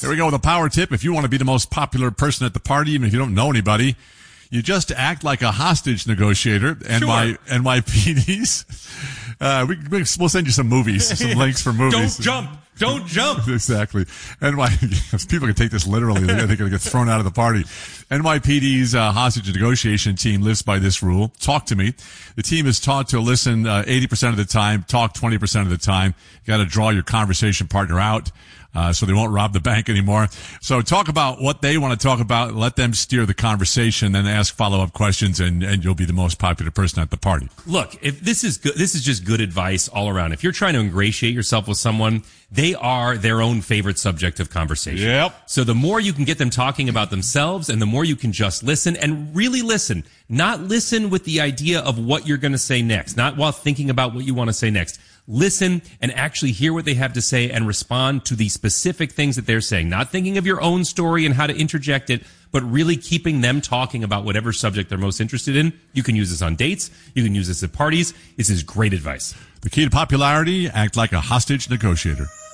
Here we go with a power tip. If you want to be the most popular person at the party, even if you don't know anybody, you just act like a hostage negotiator. NYPDs. We'll send you some movies, some links for movies. Don't jump. Exactly. People can take this literally. They're going to get thrown out of the party. NYPD's hostage negotiation team lives by this rule. Talk to me. The team is taught to listen 80% of the time, talk 20% of the time. You got to draw your conversation partner out. So they won't rob the bank anymore. So talk about what they want to talk about, let them steer the conversation, then ask follow-up questions, and you'll be the most popular person at the party. Look, if this is good, this is just good advice all around. If you're trying to ingratiate yourself with someone, they are their own favorite subject of conversation. Yep. So the more you can get them talking about themselves, and the more you can just listen and really listen, not listen with the idea of what you're going to say next, not while thinking about what you want to say next. Listen and actually hear what they have to say and respond to the specific things that they're saying. Not thinking of your own story and how to interject it, but really keeping them talking about whatever subject they're most interested in. You can use this on dates. You can use this at parties. This is great advice. The key to popularity, act like a hostage negotiator.